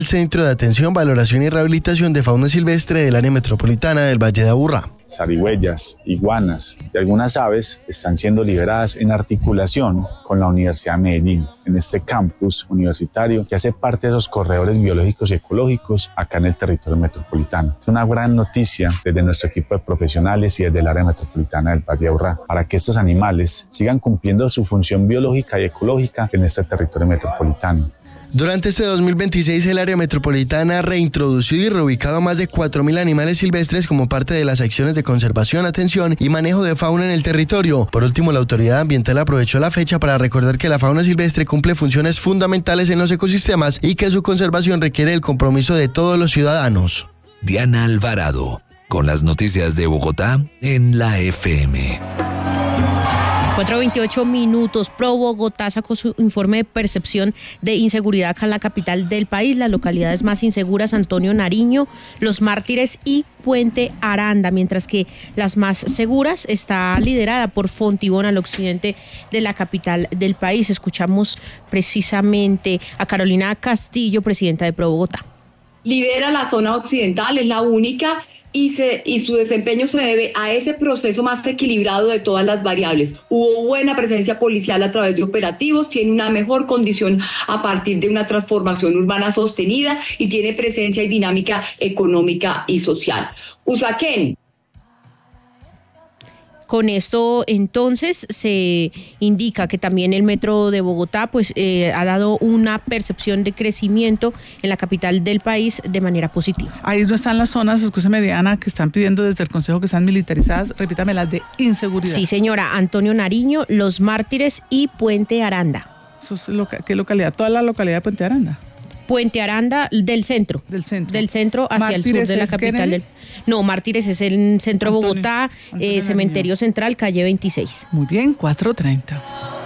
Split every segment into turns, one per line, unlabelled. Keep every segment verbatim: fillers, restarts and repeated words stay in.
Centro de Atención, Valoración y Rehabilitación de Fauna Silvestre del área metropolitana del Valle de Aburrá.
Zarigüeyas, iguanas y algunas aves están siendo liberadas en articulación con la Universidad de Medellín, en este campus universitario que hace parte de esos corredores biológicos y ecológicos acá en el territorio metropolitano. Es una gran noticia desde nuestro equipo de profesionales y desde el área metropolitana del Valle de Aburrá, para que estos animales sigan cumpliendo su función biológica y ecológica en este territorio metropolitano.
Durante este dos mil veintiséis, el área metropolitana ha reintroducido y reubicado a más de cuatro mil animales silvestres como parte de las acciones de conservación, atención y manejo de fauna en el territorio. Por último, la autoridad ambiental aprovechó la fecha para recordar que la fauna silvestre cumple funciones fundamentales en los ecosistemas y que su conservación requiere el compromiso de todos los ciudadanos.
Diana Alvarado, con las noticias de Bogotá en la F M.
cuatro veintiocho minutos. Pro Bogotá sacó su informe de percepción de inseguridad acá en la capital del país. Las localidades más inseguras: Antonio Nariño, Los Mártires y Puente Aranda, mientras que las más seguras está liderada por Fontibón, al occidente de la capital del país. Escuchamos precisamente a Carolina Castillo, presidenta de Pro Bogotá.
Lidera la zona occidental, es la única. Y, se, y su desempeño se debe a ese proceso más equilibrado de todas las variables. Hubo buena presencia policial a través de operativos, tiene una mejor condición a partir de una transformación urbana sostenida y tiene presencia y dinámica económica y social. Usaquén.
Con esto, entonces, se indica que también el Metro de Bogotá pues, eh, ha dado una percepción de crecimiento en la capital del país de manera positiva.
Ahí no están las zonas, escúcheme, Diana, que están pidiendo desde el Consejo que están militarizadas. Repítame, las de inseguridad.
Sí, señora. Antonio Nariño, Los Mártires y Puente Aranda.
¿Eso es loca- ¿Qué localidad? ¿Toda la localidad de Puente Aranda?
Puente Aranda del centro.
Del centro.
Del centro hacia
Mártires
el sur de la
es
capital.
Kennedy.
Del... No, Mártires es el centro de
Antonio,
Bogotá,
Antonio
eh, Cementerio
Nariño.
Central, calle veintiséis.
Muy bien, cuatro treinta.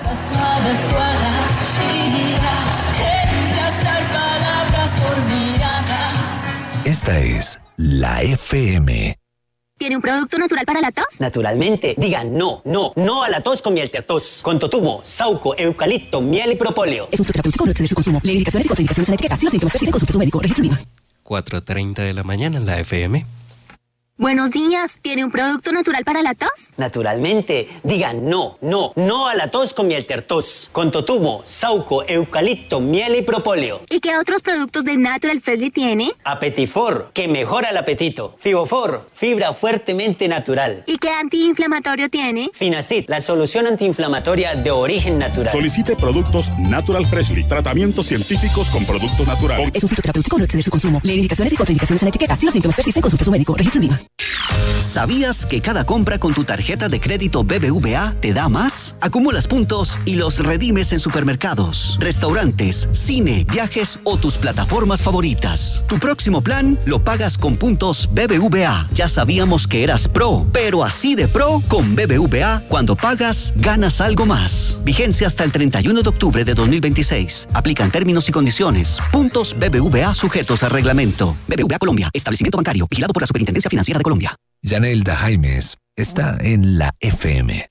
Esta es la F M.
¿Tiene un producto natural para la tos?
Naturalmente, digan no, no, no a la tos con miel tertos. Con totumo, sauco, eucalipto, miel y propóleo.
Es un terapéutico, no excede su consumo. Lee indicaciones y contraindicaciones en la etiqueta. Si los síntomas persisten, consulte a su médico. Registro IVA.
cuatro treinta de la mañana en la F M.
Buenos días. ¿Tiene un producto natural para la tos?
Naturalmente, digan no, no, no a la tos con miel tertos. Con totumo, sauco, eucalipto, miel y propóleo.
¿Y qué otros productos de Natural Freshly tiene?
Apetifor, que mejora el apetito. Fibofor, fibra fuertemente natural.
¿Y qué antiinflamatorio tiene?
Finacid, la solución antiinflamatoria de origen natural.
Solicite productos Natural Freshly, tratamientos científicos con productos naturales.
Es un fitoterapéutico, no excede su consumo. Lee indicaciones y contraindicaciones en la etiqueta. Si los síntomas persisten, consulte a su médico. Registro IVA.
¿Sabías que cada compra con tu tarjeta de crédito B B V A te da más? Acumulas puntos y los redimes en supermercados, restaurantes, cine, viajes o tus plataformas favoritas. Tu próximo plan lo pagas con puntos B B V A. Ya sabíamos que eras pro, pero así de pro con B B V A, cuando pagas, ganas algo más. Vigencia hasta el treinta y uno de octubre de dos mil veintiséis. Aplican términos y condiciones. Puntos B B V A sujetos al reglamento. B B V A Colombia, establecimiento bancario, vigilado por la Superintendencia Financiera de Colombia.
Yanelda Jaimes está en la F M.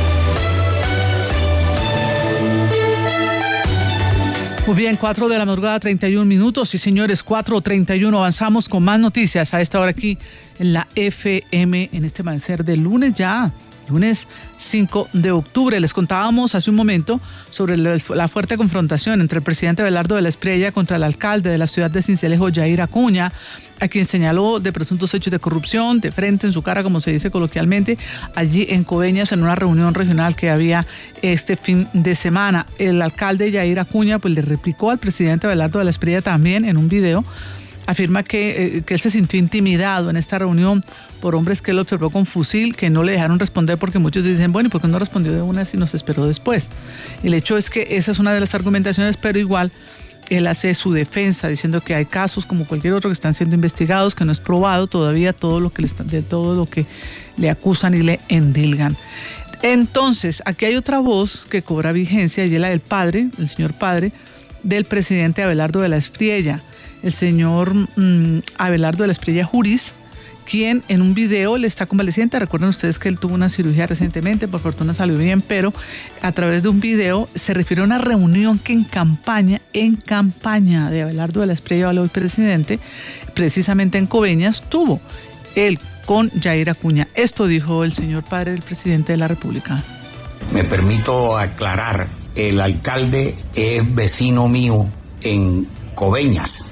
Muy bien, cuatro de la madrugada, treinta y un minutos. Sí, señores, cuatro treinta y uno. Avanzamos con más noticias a esta hora aquí en la F M, en este amanecer de lunes ya. Lunes cinco de octubre. Les contábamos hace un momento sobre la fuerte confrontación entre el presidente Abelardo de la Espriella contra el alcalde de la ciudad de Sincelejo, Yair Acuña, a quien señaló de presuntos hechos de corrupción, de frente en su cara, como se dice coloquialmente, allí en Coveñas, en una reunión regional que había este fin de semana. El alcalde Yair Acuña pues le replicó al presidente Abelardo de la Espriella también en un video. Afirma que, eh, que él se sintió intimidado en esta reunión por hombres que él observó con fusil, que no le dejaron responder, porque muchos dicen, bueno, ¿y por qué no respondió de una si nos esperó después? El hecho es que esa es una de las argumentaciones, pero igual él hace su defensa diciendo que hay casos como cualquier otro que están siendo investigados, que no es probado todavía todo lo que le, están, de todo lo que le acusan y le endilgan. Entonces, aquí hay otra voz que cobra vigencia, y es la del padre, el señor padre, del presidente Abelardo de la Espriella, el señor mmm, Abelardo de la Espriella Juris, quien en un video le está convaleciente. Recuerden ustedes que él tuvo una cirugía recientemente, por fortuna salió bien, pero a través de un video se refiere a una reunión que en campaña, en campaña de Abelardo de la Espriella, hoy presidente, precisamente en Coveñas, tuvo él con Yair Acuña. Esto dijo el señor padre del presidente de la República.
Me permito aclarar, el alcalde es vecino mío en Coveñas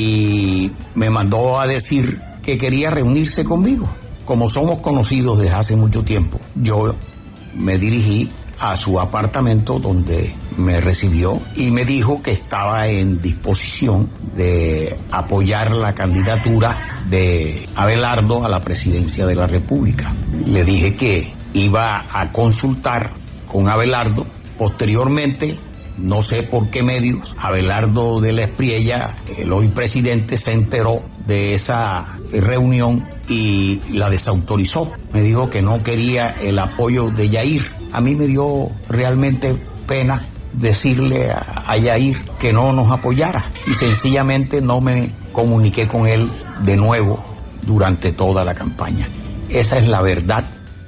y me mandó a decir que quería reunirse conmigo. Como somos conocidos desde hace mucho tiempo, yo me dirigí a su apartamento donde me recibió y me dijo que estaba en disposición de apoyar la candidatura de Abelardo a la presidencia de la República. Le dije que iba a consultar con Abelardo. Posteriormente, no sé por qué medios, Abelardo de la Espriella, el hoy presidente, se enteró de esa reunión y la desautorizó. Me dijo que no quería el apoyo de Yair. A mí me dio realmente pena decirle a, a Yair que no nos apoyara y sencillamente no me comuniqué con él de nuevo durante toda la campaña. Esa es la verdad.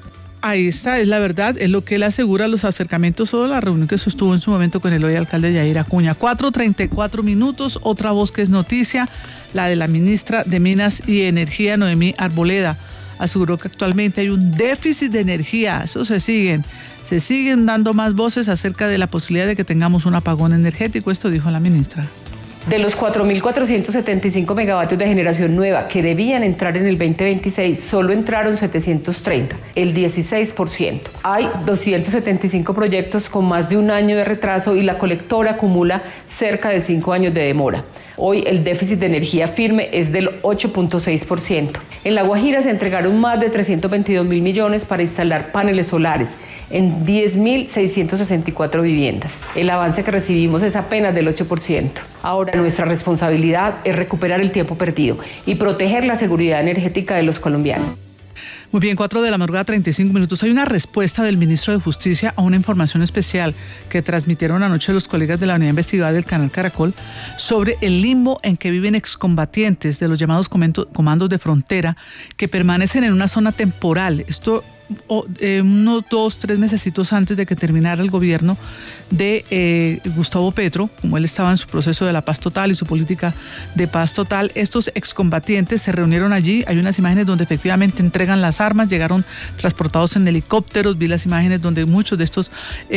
Ahí está, es la verdad, es lo que él asegura, los acercamientos o la reunión que sostuvo en su momento con el hoy alcalde Yair Acuña. cuatro treinta y cuatro minutos, otra voz que es noticia, la de la ministra de Minas y Energía, Noemí Arboleda. Aseguró que actualmente hay un déficit de energía, eso se siguen, se siguen dando más voces acerca de la posibilidad de que tengamos un apagón energético, esto dijo la ministra.
De los cuatro mil cuatrocientos setenta y cinco megavatios de generación nueva que debían entrar en el veinte veintiséis, solo entraron setecientos treinta, el dieciséis por ciento. Hay doscientos setenta y cinco proyectos con más de un año de retraso y la colectora acumula cerca de cinco años de demora. Hoy el déficit de energía firme es del ocho punto seis por ciento. En La Guajira se entregaron más de trescientos veintidós mil millones para instalar paneles solares en diez mil seiscientos sesenta y cuatro viviendas. El avance que recibimos es apenas del ocho por ciento. Ahora nuestra responsabilidad es recuperar el tiempo perdido y proteger la seguridad energética de los colombianos.
Muy bien, cuatro de la madrugada, treinta y cinco minutos. Hay una respuesta del ministro de Justicia a una información especial que transmitieron anoche los colegas de la unidad investigada del canal Caracol sobre el limbo en que viven excombatientes de los llamados comandos de frontera que permanecen en una zona temporal. Esto O, eh, unos dos, tres mesecitos antes de que terminara el gobierno de eh, Gustavo Petro, como él estaba en su proceso de la paz total y su política de paz total, estos excombatientes se reunieron allí. Hay unas imágenes donde efectivamente entregan las armas, llegaron transportados en helicópteros, vi las imágenes donde muchos de estos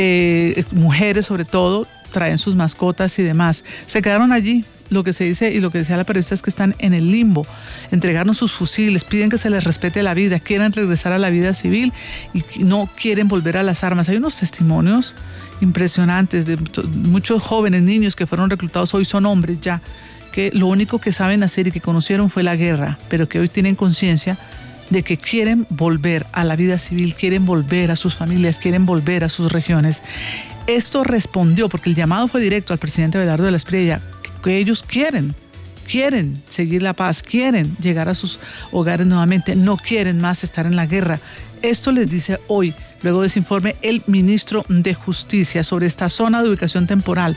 eh, mujeres sobre todo traen sus mascotas y demás, se quedaron allí. Lo que se dice y lo que decía la periodista es que están en el limbo, entregaron sus fusiles, piden que se les respete la vida, quieren regresar a la vida civil y no quieren volver a las armas. Hay unos testimonios impresionantes de muchos jóvenes, niños que fueron reclutados, hoy son hombres ya, que lo único que saben hacer y que conocieron fue la guerra, pero que hoy tienen conciencia de que quieren volver a la vida civil, quieren volver a sus familias, quieren volver a sus regiones. Esto respondió, porque el llamado fue directo al presidente Abelardo de la Espriella, que ellos quieren, quieren seguir la paz, quieren llegar a sus hogares nuevamente, no quieren más estar en la guerra. Esto les dice hoy, luego de ese informe, el ministro de Justicia sobre esta zona de ubicación temporal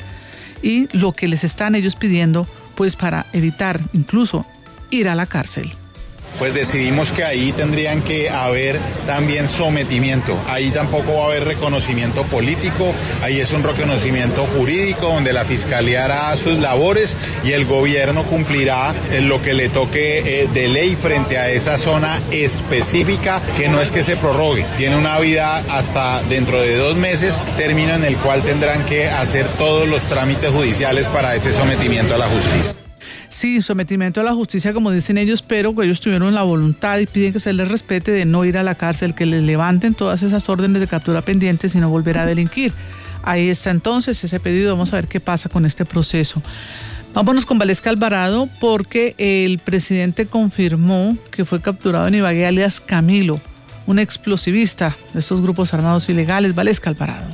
y lo que les están ellos pidiendo, pues para evitar incluso ir a la cárcel.
Pues decidimos que ahí tendrían que haber también sometimiento. Ahí tampoco va a haber reconocimiento político, ahí es un reconocimiento jurídico donde la Fiscalía hará sus labores y el gobierno cumplirá lo que le toque eh, de ley frente a esa zona específica, que no es que se prorrogue, tiene una vida hasta dentro de dos meses, término en el cual tendrán que hacer todos los trámites judiciales para ese sometimiento a la justicia.
Sí, sometimiento a la justicia, como dicen ellos, pero ellos tuvieron la voluntad y piden que se les respete de no ir a la cárcel, que les levanten todas esas órdenes de captura pendientes y no volver a delinquir. Ahí está entonces ese pedido, vamos a ver qué pasa con este proceso. Vámonos con Valesca Alvarado, porque el presidente confirmó que fue capturado en Ibagué alias Camilo, un explosivista de estos grupos armados ilegales. Valesca Alvarado.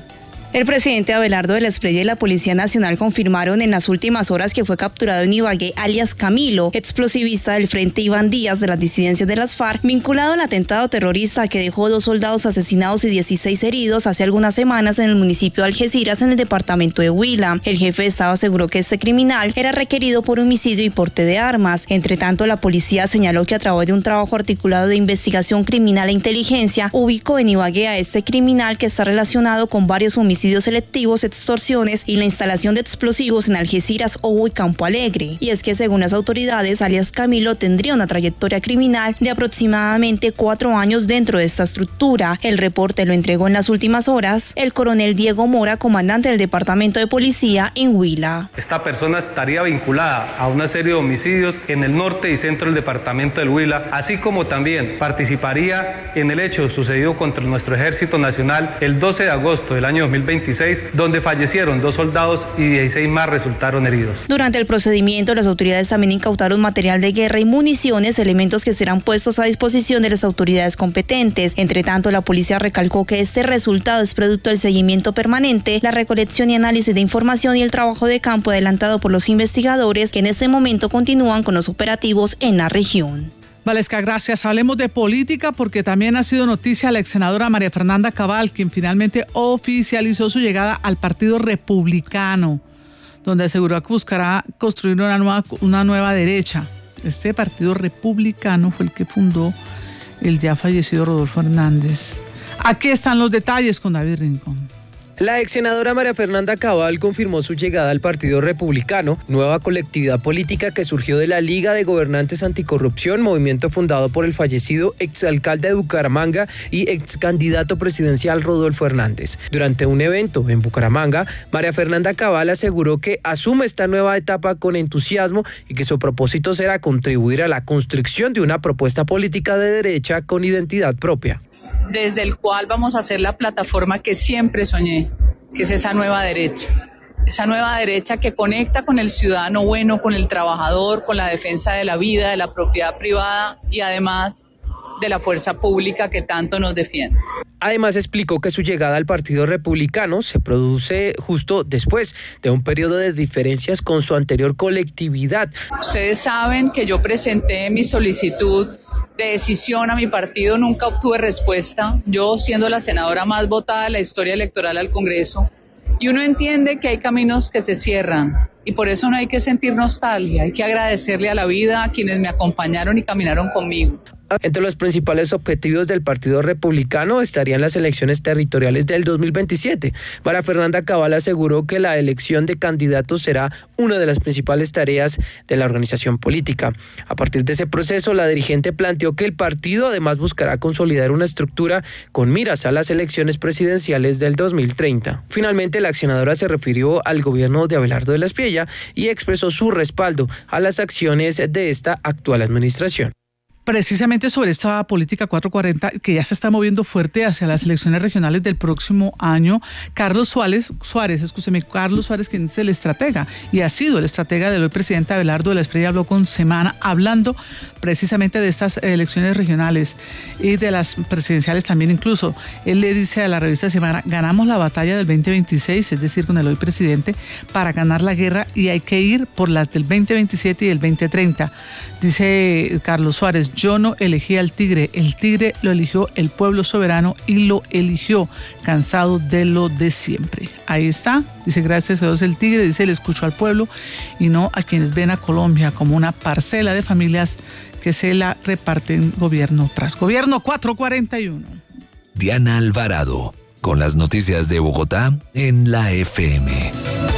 El presidente Abelardo de la Espriella y la Policía Nacional confirmaron en las últimas horas que fue capturado en Ibagué alias Camilo, explosivista del Frente Iván Díaz de las disidencias de las FARC, vinculado al atentado terrorista que dejó dos soldados asesinados y dieciséis heridos hace algunas semanas en el municipio de Algeciras, en el departamento de Huila. El jefe de Estado aseguró que este criminal era requerido por homicidio y porte de armas. Entre tanto, la policía señaló que a través de un trabajo articulado de investigación criminal e inteligencia, ubicó en Ibagué a este criminal que está relacionado con varios homicidios selectivos, extorsiones y la instalación de explosivos en Algeciras, Obo y Campo Alegre. Y es que según las autoridades, alias Camilo tendría una trayectoria criminal de aproximadamente cuatro años dentro de esta estructura. El reporte lo entregó en las últimas horas el coronel Diego Mora, comandante del Departamento de Policía en Huila.
Esta persona estaría vinculada a una serie de homicidios en el norte y centro del departamento del Huila, así como también participaría en el hecho sucedido contra nuestro Ejército Nacional el doce de agosto del año dos mil veintiséis, donde fallecieron dos soldados y dieciséis más resultaron heridos.
Durante el procedimiento, las autoridades también incautaron material de guerra y municiones, elementos que serán puestos a disposición de las autoridades competentes. Entre tanto, la policía recalcó que este resultado es producto del seguimiento permanente, la recolección y análisis de información y el trabajo de campo adelantado por los investigadores que en este momento continúan con los operativos en la región.
Valesca, gracias. Hablemos de política porque también ha sido noticia la ex senadora María Fernanda Cabal, quien finalmente oficializó su llegada al Partido Republicano, donde aseguró que buscará construir una nueva, una nueva derecha. Este Partido Republicano fue el que fundó el ya fallecido Rodolfo Hernández. Aquí están los detalles con David Rincón.
La ex senadora María Fernanda Cabal confirmó su llegada al Partido Republicano, nueva colectividad política que surgió de la Liga de Gobernantes Anticorrupción, movimiento fundado por el fallecido exalcalde de Bucaramanga y excandidato presidencial Rodolfo Hernández. Durante un evento en Bucaramanga, María Fernanda Cabal aseguró que asume esta nueva etapa con entusiasmo y que su propósito será contribuir a la construcción de una propuesta política de derecha con identidad propia.
Desde el cual vamos a hacer la plataforma que siempre soñé, que es esa nueva derecha. Esa nueva derecha que conecta con el ciudadano bueno, con el trabajador, con la defensa de la vida, de la propiedad privada y además de la fuerza pública que tanto nos defiende.
Además explicó que su llegada al Partido Republicano se produce justo después de un periodo de diferencias con su anterior colectividad.
Ustedes saben que yo presenté mi solicitud de decisión a mi partido, nunca obtuve respuesta, yo siendo la senadora más votada de la historia electoral al Congreso, y uno entiende que hay caminos que se cierran, y por eso no hay que sentir nostalgia, hay que agradecerle a la vida a quienes me acompañaron y caminaron conmigo.
Entre los principales objetivos del Partido Republicano estarían las elecciones territoriales del dos mil veintisiete. María Fernanda Cabal aseguró que la elección de candidatos será una de las principales tareas de la organización política. A partir de ese proceso, la dirigente planteó que el partido además buscará consolidar una estructura con miras a las elecciones presidenciales del dos mil treinta. Finalmente, la accionadora se refirió al gobierno de Abelardo de la Espriella y expresó su respaldo a las acciones de esta actual administración.
Precisamente sobre esta política cuatro cuarenta que ya se está moviendo fuerte hacia las elecciones regionales del próximo año, Carlos Suárez, Suárez, escúcheme, Carlos Suárez, quien es el estratega y ha sido el estratega del hoy presidente Abelardo de la Espriella, habló con Semana hablando precisamente de estas elecciones regionales y de las presidenciales también incluso. Él le dice a la revista Semana, ganamos la batalla del veinte veintiséis, es decir, con el hoy presidente, para ganar la guerra y hay que ir por las del veinte veintisiete y el veinte treinta. Dice Carlos Suárez, yo no elegí al tigre, el tigre lo eligió el pueblo soberano y lo eligió cansado de lo de siempre. Ahí está, dice gracias a Dios el tigre, dice le escuchó al pueblo y no a quienes ven a Colombia como una parcela de familias que se la reparten gobierno tras gobierno. Cuatro cuarenta y uno.
Diana Alvarado, con las noticias de Bogotá en la F M.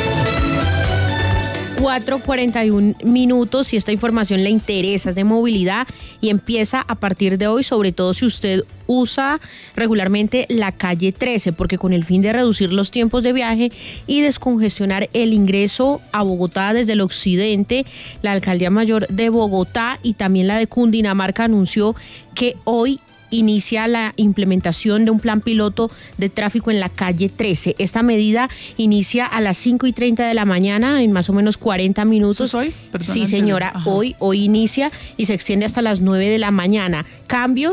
cuatro cuarenta y un minutos. Si esta información le interesa, es de movilidad y empieza a partir de hoy, sobre todo si usted usa regularmente la calle trece, porque con el fin de reducir los tiempos de viaje y descongestionar el ingreso a Bogotá desde el occidente, la Alcaldía Mayor de Bogotá y también la de Cundinamarca anunció que hoy inicia la implementación de un plan piloto de tráfico en la calle trece. Esta medida inicia a las cinco y treinta de la mañana, en más o menos cuarenta minutos.
¿Hoy? Perdón,
sí, señora, hoy, hoy inicia y se extiende hasta las nueve de la mañana. Cambios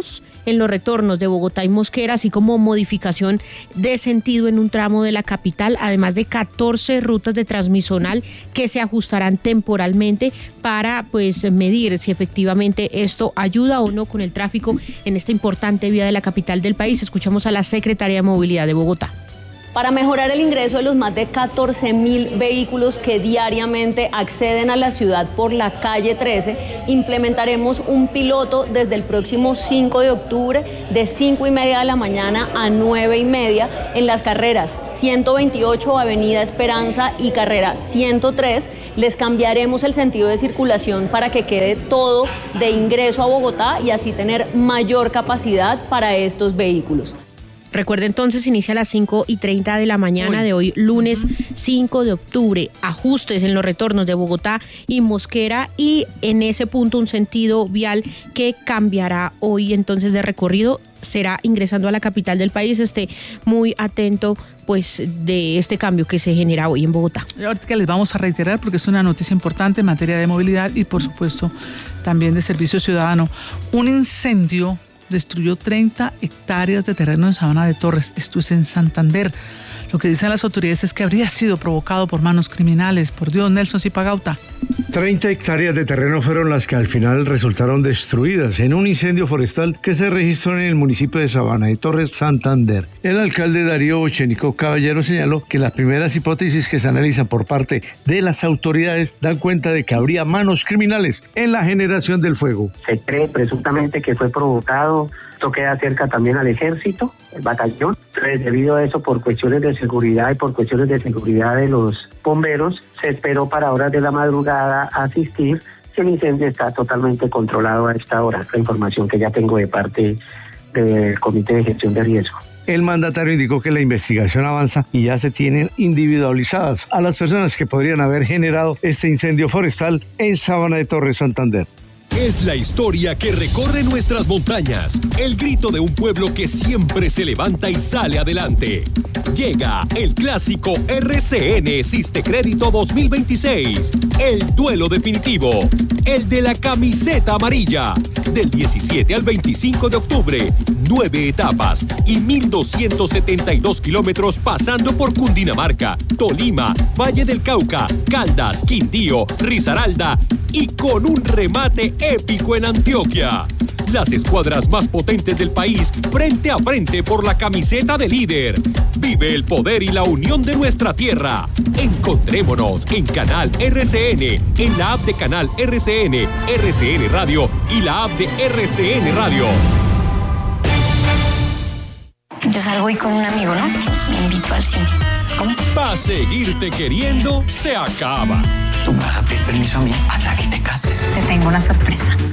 en los retornos de Bogotá y Mosquera, así como modificación de sentido en un tramo de la capital, además de catorce rutas de transmisonal que se ajustarán temporalmente para pues medir si efectivamente esto ayuda o no con el tráfico en esta importante vía de la capital del país. Escuchamos a la Secretaría de Movilidad de Bogotá.
Para mejorar el ingreso de los más de catorce mil vehículos que diariamente acceden a la ciudad por la calle trece, implementaremos un piloto desde el próximo cinco de octubre de cinco y media de la mañana a nueve y media en las carreras ciento veintiocho, Avenida Esperanza y carrera ciento tres. Les cambiaremos el sentido de circulación para que quede todo de ingreso a Bogotá y así tener mayor capacidad para estos vehículos.
Recuerde entonces, inicia a las cinco y treinta de la mañana de hoy, lunes cinco de octubre. Ajustes en los retornos de Bogotá y Mosquera y en ese punto un sentido vial que cambiará hoy entonces de recorrido. Será ingresando a la capital del país. Esté muy atento pues de este cambio que se genera hoy en Bogotá.
Y ahorita que les vamos a reiterar porque es una noticia importante en materia de movilidad y por supuesto también de servicio ciudadano. Un incendio destruyó treinta hectáreas de terreno en Sabana de Torres. Esto es en Santander. Lo que dicen las autoridades es que habría sido provocado por manos criminales. Por Dios, Nelson Zipagauta.
treinta hectáreas de terreno fueron las que al final resultaron destruidas en un incendio forestal que se registró en el municipio de Sabana de Torres, Santander. El alcalde Darío Bochenico Caballero señaló que las primeras hipótesis que se analizan por parte de las autoridades dan cuenta de que habría manos criminales en la generación del fuego.
Se cree presuntamente que fue provocado. Esto queda cerca también al ejército, el batallón. Entonces, debido a eso, por cuestiones de seguridad y por cuestiones de seguridad de los bomberos, se esperó para horas de la madrugada asistir. El incendio está totalmente controlado a esta hora, la información que ya tengo de parte del Comité de Gestión de Riesgo.
El mandatario indicó que la investigación avanza y ya se tienen individualizadas a las personas que podrían haber generado este incendio forestal en Sabana de Torres, Santander.
Es la historia que recorre nuestras montañas, el grito de un pueblo que siempre se levanta y sale adelante. Llega el clásico R C N Siste Crédito dos mil veintiséis, el duelo definitivo, el de la camiseta amarilla, del diecisiete al veinticinco de octubre, nueve etapas y mil doscientos setenta y dos kilómetros pasando por Cundinamarca, Tolima, Valle del Cauca, Caldas, Quindío, Risaralda y con un remate épico en Antioquia. Las escuadras más potentes del país frente a frente por la camiseta de líder. Vive el poder y la unión de nuestra tierra. Encontrémonos en Canal R C N, en la app de Canal R C N, R C N Radio y la app de R C N Radio.
Yo salgo hoy con un amigo, ¿no? Me invito al cine. ¿Cómo?
Va a seguirte queriendo, se acaba.
Tú me vas a pedir permiso a mí hasta que te cases. Te tengo una sorpresa.